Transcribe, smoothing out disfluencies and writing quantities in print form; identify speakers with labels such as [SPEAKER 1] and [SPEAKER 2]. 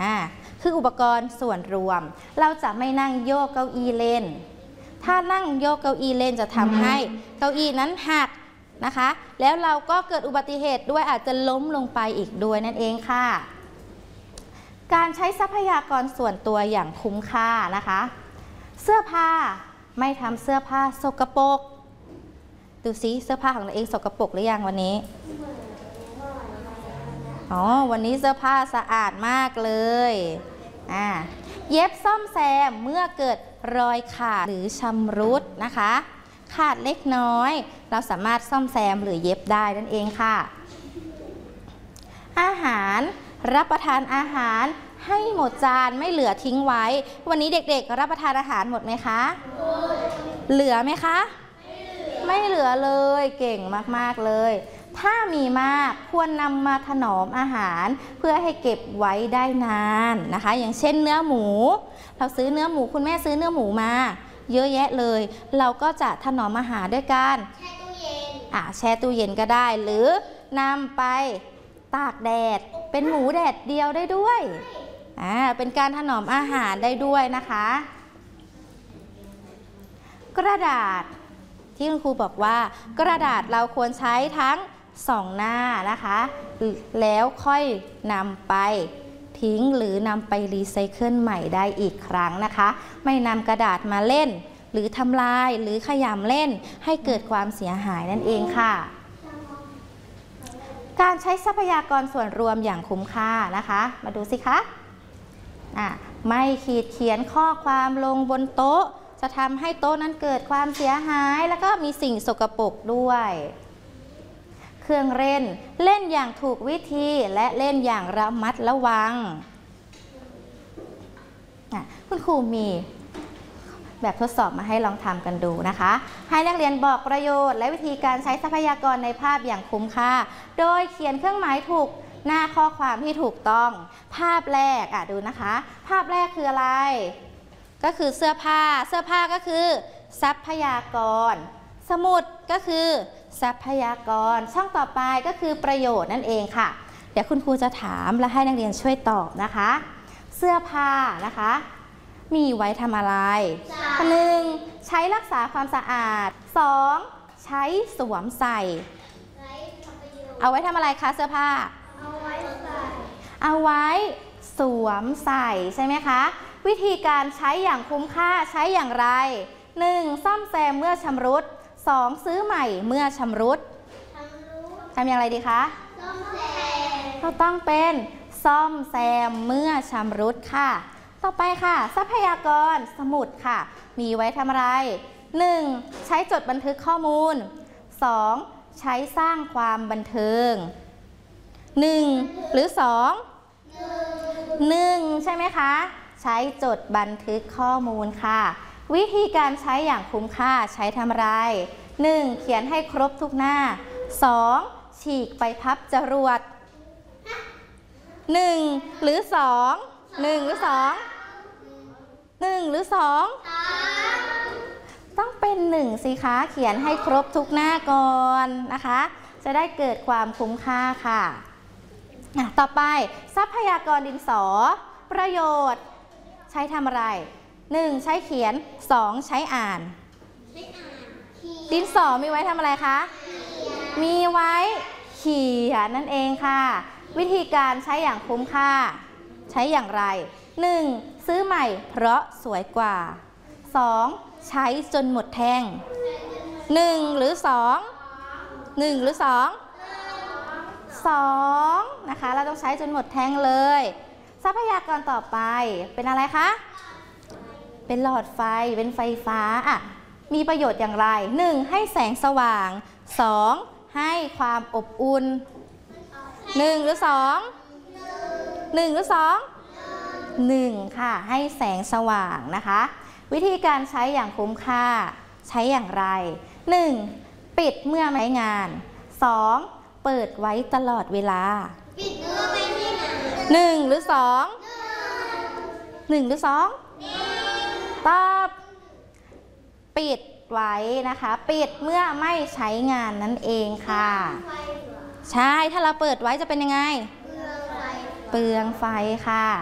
[SPEAKER 1] คืออุปกรณ์ส่วนรวมเราจะไม่นั่งโยกเก้าอี้เล่นถ้านั่งโยกเก้าอี้เล่นจะทำให้เก้าอี้นั้นหักนะคะแล้วเราก็เกิดอุบัติเหตุด้วยอาจจะล้มลงไปอีกด้วยนั่นเองค่ะการใช้ทรัพยากรส่วนตัวอย่างคุ้มค่านะคะเสื้อผ้าไม่ทำเสื้อผ้าสกปรกดูซิเสื้อผ้าของเราเองสกปรกหรือยังวันนี้วันนี้เสื้อผ้าสะอาดมากเลยเย็บซ่อมแซมเมื่อเกิดรอยขาดหรือชำรุดนะคะขาดเล็กน้อยเราสามารถซ่อมแซมหรือเย็บได้นั่นเองค่ะอาหารรับประทานอาหารให้หมดจานไม่เหลือทิ้งไว้วันนี้เด็กๆรับประทานอาหารหมดไหมคะเหลือไหมคะไม่เหลือเลยเก่งมากๆเลยถ้ามีมากควรนำมาถนอมอาหารเพื่อให้เก็บไว้ได้นานนะคะอย่างเช่นเนื้อหมูเราซื้อเนื้อหมูคุณแม่ซื้อเนื้อหมูมาเยอะแยะเลยเราก็จะถนอมอาหารด้วยการแช่ตู้เย็นแช่ตู้เย็นก็ได้หรือนำไปตากแดดเป็นหมูแดดเดียวได้ด้วยเป็นการถนอมอาหารได้ด้วยนะคะกระดาษที่คุณครูบอกว่ากระดาษเราควรใช้ทั้ง2หน้านะคะแล้วค่อยนำไปทิ้งหรือนำไปรีไซเคิลใหม่ได้อีกครั้งนะคะไม่นำกระดาษมาเล่นหรือทำลายหรือขยำเล่นให้เกิดความเสียหายนั่นเองค่ะการใช้ทรัพยากรส่วนรวมอย่างคุ้มค่านะคะมาดูสิคะไม่ขีดเขียนข้อความลงบนโต๊ะจะทำให้โต๊ะนั้นเกิดความเสียหายแล้วก็มีสิ่งสกปรกด้วยเครื่องเล่นอย่างถูกวิธีและเล่นอย่างระมัดระวังคุณครูมีแบบทดสอบมาให้ลองทำกันดูนะคะให้นักเรียนบอกประโยชน์และวิธีการใช้ทรัพยากรในภาพอย่างคุ้มค่าโดยเขียนเครื่องหมายถูกหน้าข้อความที่ถูกต้องภาพแรกดูนะคะภาพแรกคืออะไรก็คือเสื้อผ้าก็คือทรัพยากรสมุดก็คือทรัพยากรช่องต่อไปก็คือประโยชน์นั่นเองค่ะเดี๋ยวคุณครูจะถามและให้นักเรียนช่วยตอบนะคะเสื้อผ้านะคะมีไว้ทำอะไร 1. ใช้รักษาความสะอาด 2. ใช้สวมใส่เอาไว้ทำอะไรคะเสื้อผ้าเอาไว้สวมใส่ใช่ไหมคะวิธีการใช้อย่างคุ้มค่าใช้อย่างไร 1. ซ่อมแซมเมื่อชำรุด 2. ซื้อใหม่เมื่อชำรุดทำอย่างไรดีคะเราต้องเป็นซ่อมแซมเมื่อชำรุดค่ะต่อไปค่ะทรัพยากรสมุดค่ะมีไว้ทำอะไร 1. ใช้จดบันทึกข้อมูล 2. ใช้สร้างความบันเทิง 1 หรือ 2 1ใช่ไหมคะใช้จดบันทึกข้อมูลค่ะวิธีการใช้อย่างคุ้มค่าใช้ทำอะไร 1. เขียนให้ครบทุกหน้า 2. ฉีกไปพับจรวด 1 หรือ 2 1 หรือ 2 1 หรือ 2 ต้องเป็น1สิคะเขียนให้ครบทุกหน้าก่อนนะคะจะได้เกิดความคุ้มค่าค่ะต่อไปทรัพยากรดินสอประโยชน์ใช้ทำอะไร 1. ใช้เขียน 2. ใช้อ่านดินสอมีไว้ทำอะไรคะมีไว้เขียนนั่นเองค่ะวิธีการใช้อย่างคุ้มค่าใช้อย่างไร 1. ซื้อใหม่เพราะสวยกว่า 2. ใช้จนหมดแท่ง 1 หรือ 2 1 หรือ 2 2นะคะเราต้องใช้จนหมดแท่งเลยทรัพยากรต่อไปเป็นอะไรคะเป็นหลอดไฟเป็นไฟฟ้ามีประโยชน์อย่างไร 1. ให้แสงสว่าง 2. ให้ความอบอุ่น 1 หรือ 2 1 หรือ 2 1ค่ะให้แสงสว่างนะคะวิธีการใช้อย่างคุ้มค่าใช้อย่างไร 1. ปิดเมื่อไม่ใช้งาน 2. เปิดไว้ตลอดเวลาปิดเมื่อไม่ใช้งาน1 หรือ 2 1 หรือ 2 ตอบปิดไว้นะคะปิดเมื่อไม่ใช้งานนั่นเองค่ะใช่ถ้าเราเปิดไว้จะเป็นยังไงเปลืองไฟค่ะ